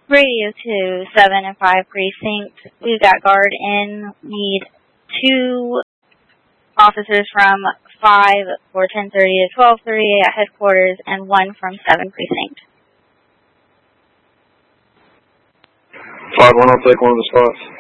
Radio to 7 and 5 precinct. We've got guard in. Need 2 officers from 5 for 10:30 to 12:30 at headquarters, and 1 from 7 precinct. 5-1, I'll take one of the spots.